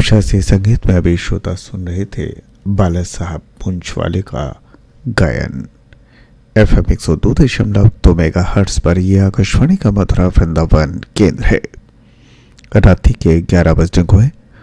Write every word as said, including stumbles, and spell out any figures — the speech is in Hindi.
शास्त्रीय संगीत में अभी श्रोता सुन रहे थे बाला साहब पुंछवाले का गायन। एफ एम एक सौ दो दशमलव दो मेगा हर्ट्स पर यह आकाशवाणी का मधुरा वृंदावन केंद्र है। रात्रि के ग्यारह बजने को है।